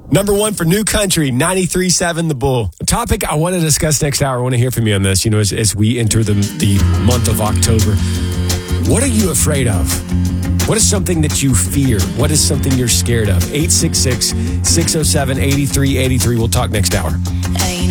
Number one for New Country, 93.7 The Bull. A topic I want to discuss next hour. I want to hear from you on this, as we enter the month of October. What are you afraid of? What is something that you fear? What is something you're scared of? 866-607-8383. We'll talk next hour.